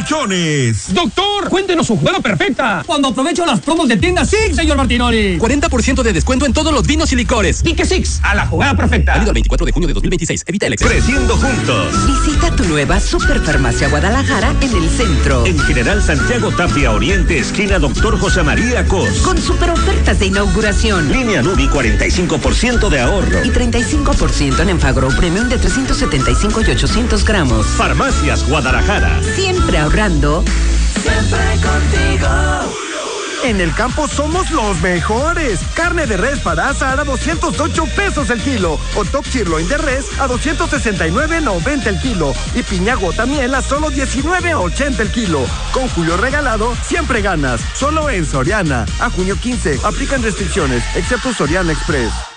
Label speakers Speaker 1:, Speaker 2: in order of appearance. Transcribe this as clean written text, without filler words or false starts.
Speaker 1: Colchones.
Speaker 2: Doctor, cuéntenos su jugada perfecta.
Speaker 3: Cuando aprovecho las promos de tienda Six, señor Martinoli.
Speaker 4: 40% de descuento en todos los vinos y licores.
Speaker 2: Pique Six, a la jugada perfecta.
Speaker 4: Válido el 24 de junio de 2026. Evita el exceso.
Speaker 1: Creciendo juntos.
Speaker 5: Visita tu nueva Superfarmacia Guadalajara en el centro.
Speaker 1: En General Santiago Tapia Oriente, esquina Doctor José María Cos.
Speaker 5: Con super ofertas de inauguración.
Speaker 1: Línea Nubi, 45% de ahorro.
Speaker 5: Y 35% en Enfagro Premium de 375 y 800 gramos.
Speaker 1: Farmacias Guadalajara.
Speaker 5: Siempre ahorrando.
Speaker 6: Siempre contigo.
Speaker 7: En el campo somos los mejores. Carne de res para asar a 208 pesos el kilo. O top sirloin de res a 269.90 el kilo. Y piña gota miel a solo 19.80 el kilo. Con Julio regalado, siempre ganas. Solo en Soriana. A junio 15. Aplican restricciones, excepto Soriana Express.